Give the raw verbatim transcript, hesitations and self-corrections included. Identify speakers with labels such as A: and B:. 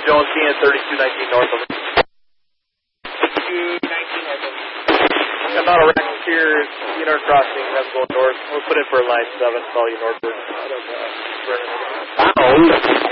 A: Jones, T N thirty-two nineteen north of.
B: thirty-two nineteen north of.
A: I'm out of Racketeer, in our crossing, I'm going north. We'll put in for line seven, call you northward. Out of, uh,
C: Wow.